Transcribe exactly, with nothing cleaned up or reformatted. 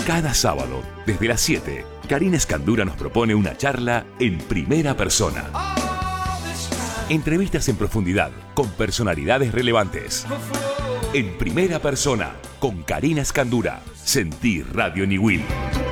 Cada sábado, desde las siete, Karina Escandura nos propone una charla en primera persona. Entrevistas en profundidad con personalidades relevantes. En primera persona, con Karina Escandura. Sentí Radio Niwil.